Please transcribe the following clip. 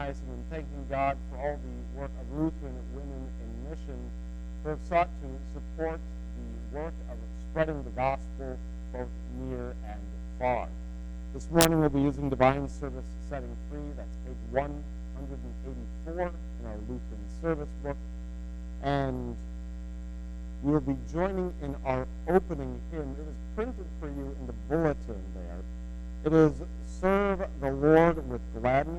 recognizing and thanking God for all the work of Lutheran Women in Mission who have sought to support the work of spreading the gospel both near and far. This morning we'll be using Divine Service Setting 3, that's page 184 in our Lutheran Service book, and we'll be joining in our opening hymn. It is printed for you in the bulletin there. It is Serve the Lord with Gladness.